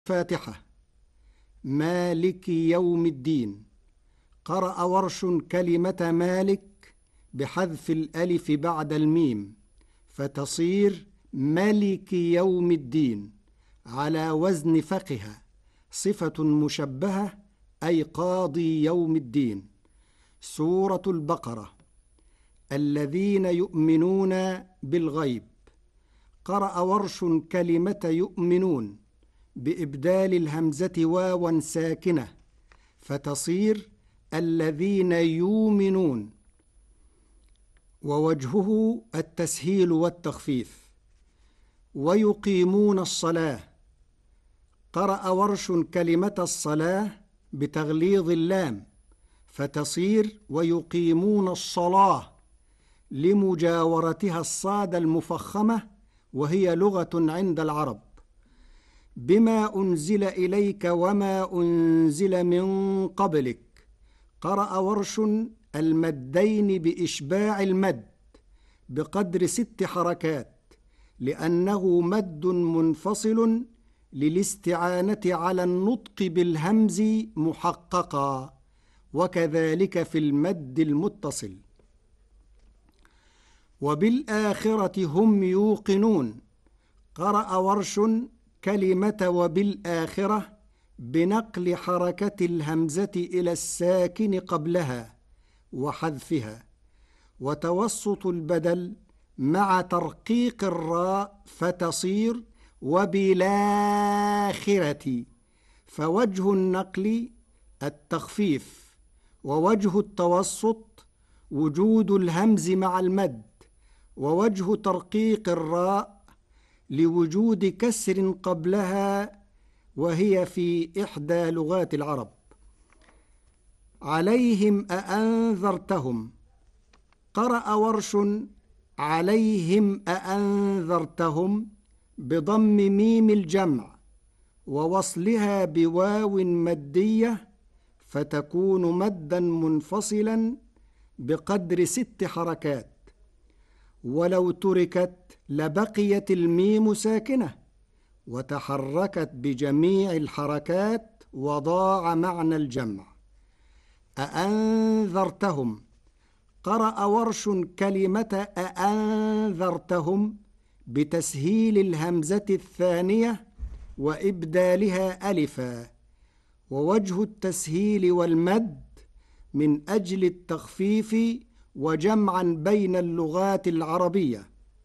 فاتحة. مالك يوم الدين. قرأ ورش كلمة مالك بحذف الألف بعد الميم فتصير ملك يوم الدين على وزن فقه، صفة مشبهة أي قاضي يوم الدين. سورة البقرة. الذين يؤمنون بالغيب. قرأ ورش كلمة يؤمنون بإبدال الهمزة واوا ساكنة فتصير الذين يؤمنون، ووجهه التسهيل والتخفيف. ويقيمون الصلاة. قرأ ورش كلمة الصلاة بتغليظ اللام فتصير ويقيمون الصلاة لمجاورتها الصاد المفخمة، وهي لغة عند العرب. بما أنزل إليك وما أنزل من قبلك. قرأ ورش المدين بإشباع المد بقدر 6 حركات لأنه مد منفصل للاستعانة على النطق بالهمز محققا، وكذلك في المد المتصل. وبالآخرة هم يوقنون. قرأ ورش كلمة وبالآخرة بنقل حركة الهمزة إلى الساكن قبلها وحذفها، وتوسط البدل مع ترقيق الراء فتصير وبالآخرة. فوجه النقل التخفيف، ووجه التوسط وجود الهمز مع المد، ووجه ترقيق الراء لوجود كسر قبلها، وهي في إحدى لغات العرب. عليهم أأنذرتهم. قرأ ورش عليهم أأنذرتهم بضم ميم الجمع ووصلها بواو مدية فتكون مدا منفصلا بقدر 6 حركات، ولو تركت لبقيت الميم ساكنة وتحركت بجميع الحركات وضاع معنى الجمع. أأنذرتهم. قرأ ورش كلمة أأنذرتهم بتسهيل الهمزة الثانية وإبدالها ألفا، ووجه التسهيل والمد من أجل التخفيف وجمعا بين اللغات العربية.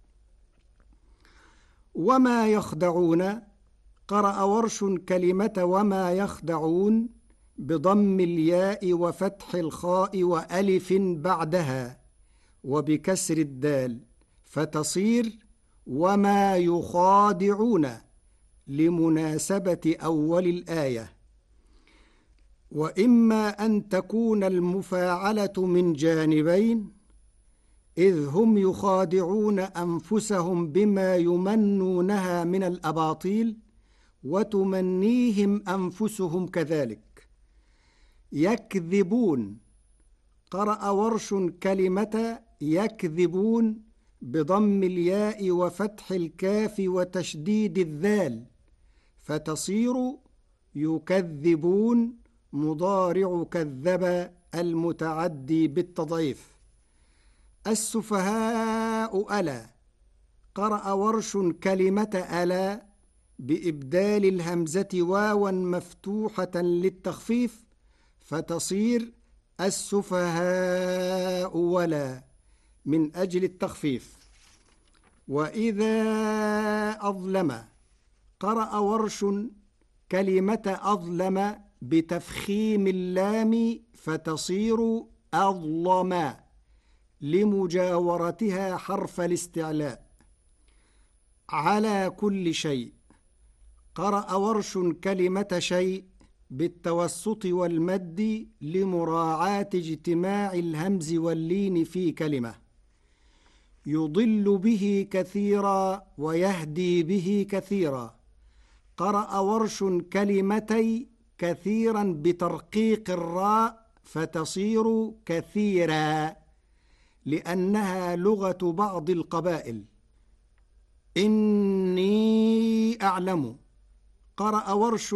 وما يخدعون. قرأ ورش كلمة وما يخدعون بضم الياء وفتح الخاء وألف بعدها وبكسر الدال فتصير وما يخادعون لمناسبة أول الآية. وإما أن تكون المفاعلة من جانبين، إذ هم يخادعون أنفسهم بما يمنونها من الأباطيل وتمنيهم أنفسهم كذلك. يكذبون. قرأ ورش كلمة يكذبون بضم الياء وفتح الكاف وتشديد الذال فتصير يكذبون مضارع كذب المتعدي بالتضعيف. السفهاء ألا. قرأ ورش كلمة ألا بإبدال الهمزة واوا مفتوحة للتخفيف فتصير السفهاء ولا من أجل التخفيف. وإذا أظلم. قرأ ورش كلمة أظلم بتفخيم اللام فتصير أظلما لمجاورتها حرف الاستعلاء. على كل شيء. قرأ ورش كلمة شيء بالتوسط والمد لمراعاة اجتماع الهمز واللين في كلمة. يضل به كثيرا ويهدي به كثيرا. قرأ ورش كلمتي كثيرا بترقيق الراء فتصير كثيرا لأنها لغة بعض القبائل. إني أعلم. قرأ ورش